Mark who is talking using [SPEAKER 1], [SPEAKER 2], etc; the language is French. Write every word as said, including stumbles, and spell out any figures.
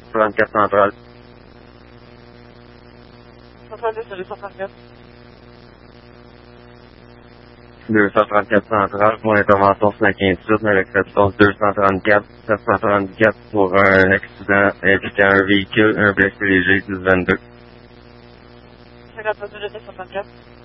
[SPEAKER 1] trente-quatre centrale.
[SPEAKER 2] soixante-deux sur deux cent trente-quatre.
[SPEAKER 1] deux cent trente-quatre centrale pour l'intervention sur la quinze-huit avec réponse deux cent trente-quatre, sept cent trente-quatre pour un accident impliquant un véhicule, un blessé léger, dix vingt-deux.
[SPEAKER 2] cinquante-deux sur deux cent trente-quatre.